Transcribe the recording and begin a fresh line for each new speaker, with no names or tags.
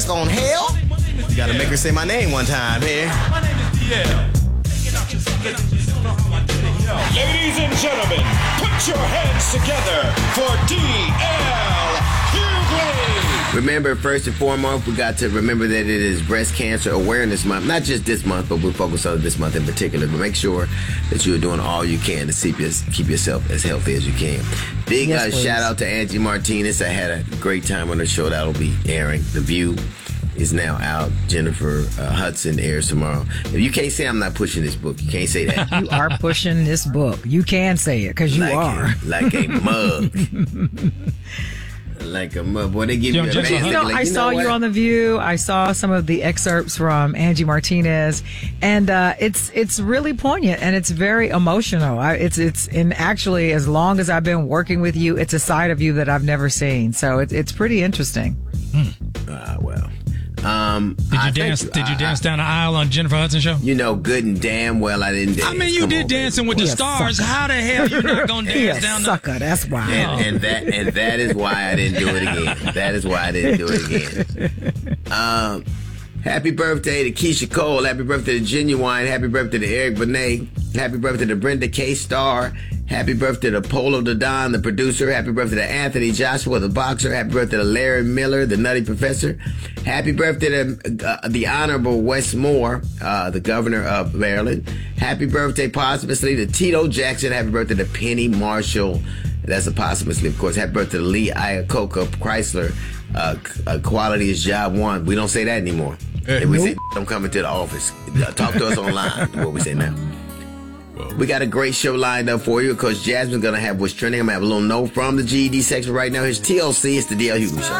just on hell? You gotta make her say my name one time here.
My name is DL.
Ladies and gentlemen, put your hands together for DL Hughley.
Remember, first and foremost, we got to remember that it is Breast Cancer Awareness Month. Not just this month, but we'll focus on this month in particular. But make sure that you're doing all you can to keep yourself as healthy as you can. Big shout out to Angie Martinez. I had a great time on her show. That'll be airing. The View is now out. Jennifer Hudson airs tomorrow. If you can't say I'm not pushing this book, you can't say that.
You are pushing this book. You can say it because you are.
Like a mug. Like a mug. Boy, they give you a
I saw you on The View. I saw some of the excerpts from Angie Martinez, and it's really poignant and it's very emotional. And actually, as long as I've been working with you, it's a side of you that I've never seen. So it's pretty interesting.
Well.
Did you dance down the aisle on Jennifer Hudson show?
You know good and damn well I didn't dance.
I mean, you did Dancing with the Stars. How the hell you not gonna dance down the
sucker? That's why.
And that is why I didn't do it again. That is why I didn't do it again. Happy birthday to Keisha Cole. Happy birthday to Genuine. Happy birthday to Eric Benet. Happy birthday to Brenda K. Starr. Happy birthday to Polo the Don, the producer. Happy birthday to Anthony Joshua, the boxer. Happy birthday to Larry Miller, the Nutty Professor. Happy birthday to the Honorable Wes Moore, the governor of Maryland. Happy birthday posthumously to Tito Jackson. Happy birthday to Penny Marshall. That's a posthumously, of course. Happy birthday to Lee Iacocca Chrysler. Quality is job one. We don't say that anymore. If we say don't come into the office, talk to us online. What we say now. We got a great show lined up for you because Jasmine's going to have what's trending. I'm going to have a little note from the GED section right now. Here's TLC. It's the DL Hughley Show.